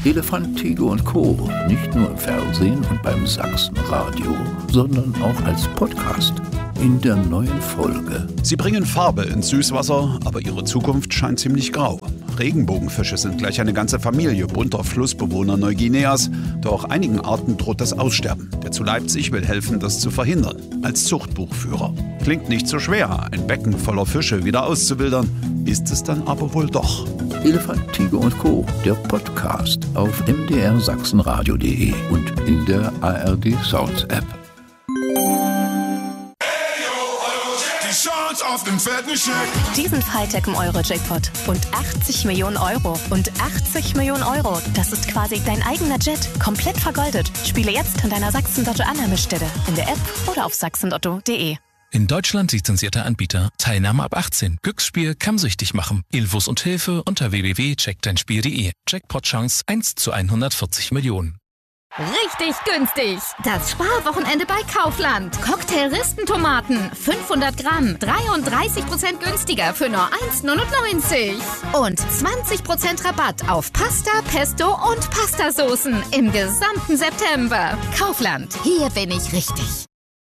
Elefant, Tiger und Co. Nicht nur im Fernsehen und beim Sachsenradio, sondern auch als Podcast. In der neuen Folge. Sie bringen Farbe ins Süßwasser, aber ihre Zukunft scheint ziemlich grau. Regenbogenfische sind gleich eine ganze Familie bunter Flussbewohner Neuguineas, doch einigen Arten droht das Aussterben. Der zu Leipzig will helfen, das zu verhindern. Als Zuchtbuchführer. Klingt nicht so schwer, ein Becken voller Fische wieder auszuwildern, ist es dann aber wohl doch. Elefant, Tiger und Co., der Podcast auf mdrsachsenradio.de und in der ARD Sounds App. Auf dem fetten Scheck. Diesen Freitag im Euro-Jackpot. Und 80 Millionen Euro. Und 80 Millionen Euro. Das ist quasi dein eigener Jet. Komplett vergoldet. Spiele jetzt an deiner Sachsen-Lotto-Annahmestelle. In der App oder auf sachsenlotto.de. In Deutschland lizenzierter Anbieter. Teilnahme ab 18. Glücksspiel kann süchtig machen. Infos und Hilfe unter www.checkdeinspiel.de. Jackpot-Chance 1 zu 140 Millionen. Richtig günstig. Das Sparwochenende bei Kaufland. Cocktail-Ristentomaten, 500 Gramm, 33% günstiger für nur 1,99. Und 20% Rabatt auf Pasta, Pesto und Pastasoßen im gesamten September. Kaufland, hier bin ich richtig.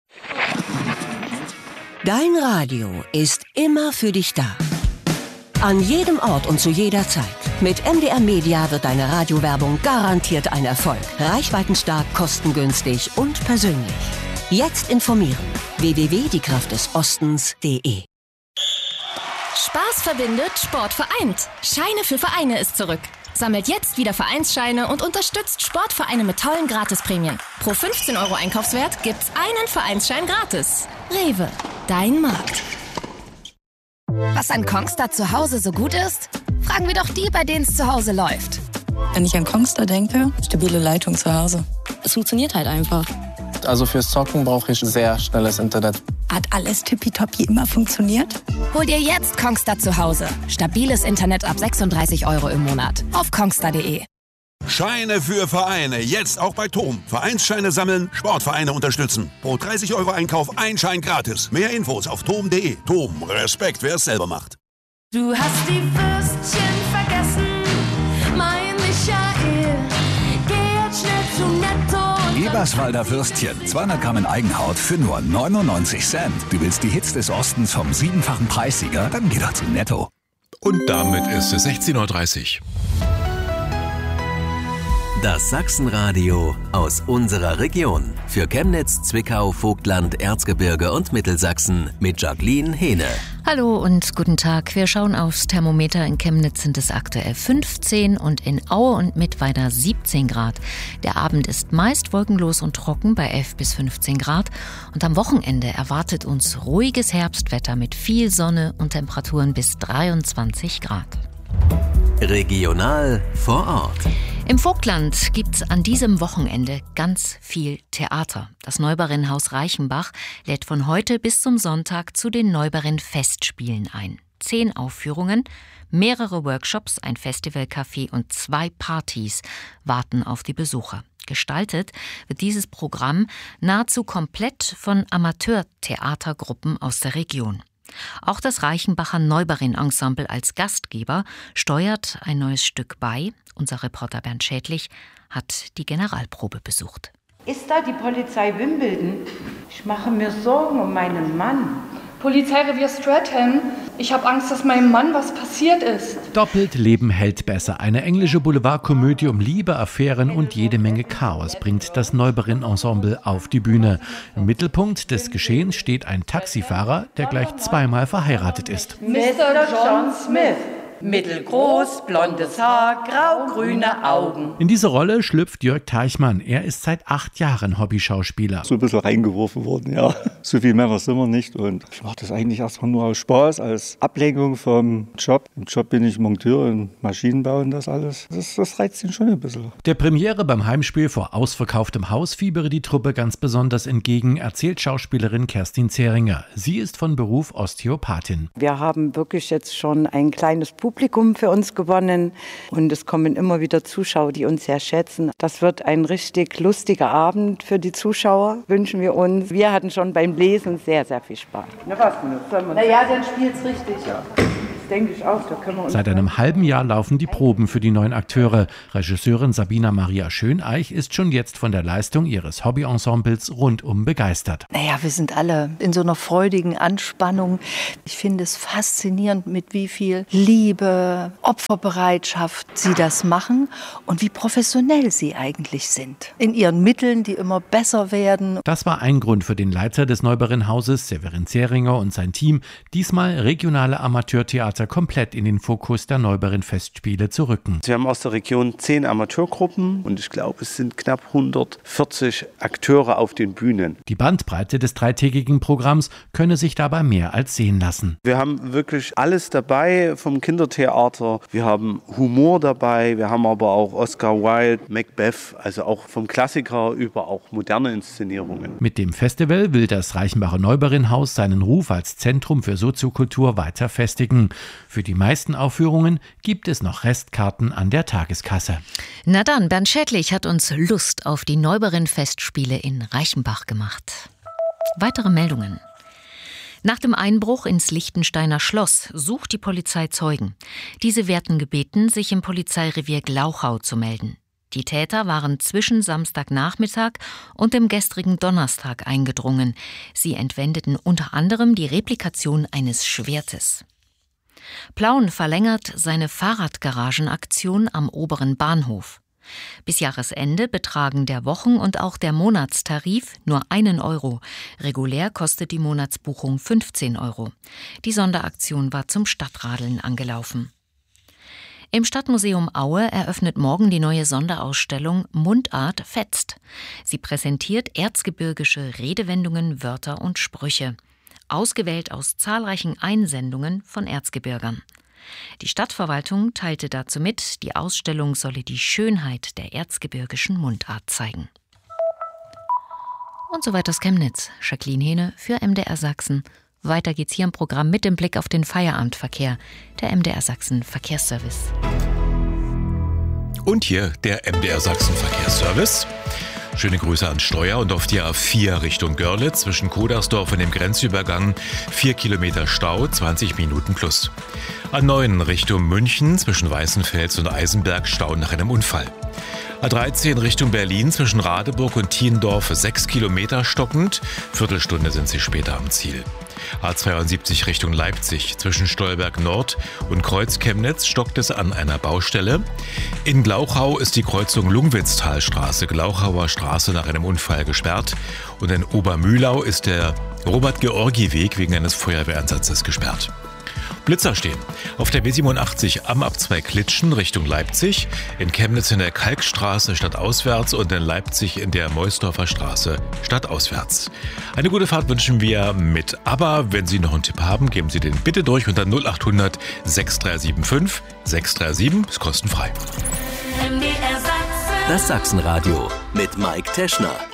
Dein Radio ist immer für dich da. An jedem Ort und zu jeder Zeit. Mit MDR Media wird deine Radiowerbung garantiert ein Erfolg. Reichweitenstark, kostengünstig und persönlich. Jetzt informieren. www.diekraftdesostens.de. Spaß verbindet, Sport vereint. Scheine für Vereine ist zurück. Sammelt jetzt wieder Vereinsscheine und unterstützt Sportvereine mit tollen Gratisprämien. Pro 15 € Einkaufswert gibt's einen Vereinsschein gratis. Rewe, dein Markt. Was an Kongstar zu Hause so gut ist? Fragen wir doch die, bei denen es zu Hause läuft. Wenn ich an Kongstar denke, stabile Leitung zu Hause. Es funktioniert halt einfach. Also fürs Zocken brauche ich sehr schnelles Internet. Hat alles tippitoppi immer funktioniert? Hol dir jetzt Kongstar zu Hause. Stabiles Internet ab 36 € im Monat. Auf kongstar.de. Scheine für Vereine. Jetzt auch bei TOM. Vereinsscheine sammeln, Sportvereine unterstützen. Pro 30 € Einkauf ein Schein gratis. Mehr Infos auf tom.de. TOM. Respekt, wer es selber macht. Du hast die Würstchen vergessen, mein Michael. Geh jetzt schnell zu Netto. Eberswalder Würstchen. 200 Gramm in Eigenhaut für nur 99 Cent. Du willst die Hits des Ostens vom 7-fachen Preissieger? Dann geh doch zu Netto. Und damit ist es 16:30 Uhr. Das Sachsenradio aus unserer Region. Für Chemnitz, Zwickau, Vogtland, Erzgebirge und Mittelsachsen mit Jacqueline Hehne. Hallo und guten Tag. Wir schauen aufs Thermometer. In Chemnitz sind es aktuell 15 und in Aue und Mittweida 17 Grad. Der Abend ist meist wolkenlos und trocken bei 11 bis 15 Grad. Und am Wochenende erwartet uns ruhiges Herbstwetter mit viel Sonne und Temperaturen bis 23 Grad. Regional vor Ort. Im Vogtland gibt's an diesem Wochenende ganz viel Theater. Das Neubarinnhaus Reichenbach lädt von heute bis zum Sonntag zu den Neubarinn-Festspielen ein. 10 Aufführungen, mehrere Workshops, ein Festivalcafé und 2 Partys warten auf die Besucher. Gestaltet wird dieses Programm nahezu komplett von Amateurtheatergruppen aus der Region. Auch das Reichenbacher Neubarinn-Ensemble als Gastgeber steuert ein neues Stück bei. Unser Reporter Bernd Schädlich hat die Generalprobe besucht. Ist da die Polizei Wimbledon? Ich mache mir Sorgen um meinen Mann. Polizeirevier Stratham. Ich habe Angst, dass meinem Mann was passiert ist. Doppelt Leben hält besser. Eine englische Boulevardkomödie um Liebe, Affären und jede Menge Chaos bringt das Neubarinn-Ensemble auf die Bühne. Im Mittelpunkt des Geschehens steht ein Taxifahrer, der gleich 2-mal verheiratet ist. Mr. John Smith. Mittelgroß, blondes Haar, grau-grüne Augen. In diese Rolle schlüpft Jörg Teichmann. Er ist seit 8 Jahren Hobbyschauspieler. So ein bisschen reingeworfen worden, ja. So viele Männer sind wir nicht. Und ich mache das eigentlich erstmal nur aus Spaß, als Ablenkung vom Job. Im Job bin ich Monteur und Maschinenbau und das alles. Das reizt ihn schon ein bisschen. Der Premiere beim Heimspiel vor ausverkauftem Haus fiebere die Truppe ganz besonders entgegen, erzählt Schauspielerin Kerstin Zeringer. Sie ist von Beruf Osteopathin. Wir haben wirklich jetzt schon ein kleines Publikum für uns gewonnen und es kommen immer wieder Zuschauer, die uns sehr schätzen. Das wird ein richtig lustiger Abend für die Zuschauer, wünschen wir uns. Wir hatten schon beim Lesen sehr, sehr viel Spaß. Na was, dann spielt's richtig. Ja. denke ich auch. Da können wir uns Seit einem halben Jahr laufen die Proben für die neuen Akteure. Regisseurin Sabina Maria Schöneich ist schon jetzt von der Leistung ihres Hobbyensembles rundum begeistert. Naja, wir sind alle in so einer freudigen Anspannung. Ich finde es faszinierend, mit wie viel Liebe, Opferbereitschaft sie das machen und wie professionell sie eigentlich sind. In ihren Mitteln, die immer besser werden. Das war ein Grund für den Leiter des Neuberen-Hauses, Severin Zeringer, und sein Team, diesmal regionale Amateurtheater komplett in den Fokus der Neuberen-Festspiele zu rücken. Sie haben aus der Region 10 Amateurgruppen und ich glaube, es sind knapp 140 Akteure auf den Bühnen. Die Bandbreite des dreitägigen Programms könne sich dabei mehr als sehen lassen. Wir haben wirklich alles dabei vom Kindertheater. Wir haben Humor dabei, wir haben aber auch Oscar Wilde, Macbeth, also auch vom Klassiker über auch moderne Inszenierungen. Mit dem Festival will das Reichenbacher Neuberen-Haus seinen Ruf als Zentrum für Soziokultur weiter festigen. Für die meisten Aufführungen gibt es noch Restkarten an der Tageskasse. Na dann, Bernd Schädlich hat uns Lust auf die Neuberen-Festspiele in Reichenbach gemacht. Weitere Meldungen. Nach dem Einbruch ins Lichtensteiner Schloss sucht die Polizei Zeugen. Diese werden gebeten, sich im Polizeirevier Glauchau zu melden. Die Täter waren zwischen Samstagnachmittag und dem gestrigen Donnerstag eingedrungen. Sie entwendeten unter anderem die Replikation eines Schwertes. Plauen verlängert seine Fahrradgaragenaktion am oberen Bahnhof. Bis Jahresende betragen der Wochen- und auch der Monatstarif nur 1 Euro. Regulär kostet die Monatsbuchung 15 Euro. Die Sonderaktion war zum Stadtradeln angelaufen. Im Stadtmuseum Aue eröffnet morgen die neue Sonderausstellung Mundart fetzt. Sie präsentiert erzgebirgische Redewendungen, Wörter und Sprüche, ausgewählt aus zahlreichen Einsendungen von Erzgebirgern. Die Stadtverwaltung teilte dazu mit, die Ausstellung solle die Schönheit der erzgebirgischen Mundart zeigen. Und soweit aus Chemnitz. Jacqueline Hehne für MDR Sachsen. Weiter geht's hier im Programm mit dem Blick auf den Feierabendverkehr, der MDR Sachsen Verkehrsservice. Und hier der MDR Sachsen Verkehrsservice. Schöne Grüße an Steuer und auf die A4 Richtung Görlitz zwischen Kodersdorf und dem Grenzübergang 4 Kilometer Stau, 20 Minuten plus. A9 Richtung München zwischen Weißenfels und Eisenberg Stau nach einem Unfall. A13 Richtung Berlin zwischen Radeburg und Thiendorf 6 Kilometer stockend, Viertelstunde sind Sie später am Ziel. A72 Richtung Leipzig zwischen Stolberg Nord und Kreuz-Chemnitz stockt es an einer Baustelle. In Glauchau ist die Kreuzung Lungwitztalstraße, Glauchauer Straße nach einem Unfall gesperrt. Und in Obermühlau ist der Robert-Georgi-Weg wegen eines Feuerwehreinsatzes gesperrt. Blitzer stehen. Auf der B87 am Abzweig Klitschen Richtung Leipzig, in Chemnitz in der Kalkstraße stadtauswärts und in Leipzig in der Meusdorfer Straße stadtauswärts. Eine gute Fahrt wünschen wir mit ABBA. Wenn Sie noch einen Tipp haben, geben Sie den bitte durch unter 0800 6375 637. Ist kostenfrei. Das Sachsenradio mit Mike Teschner.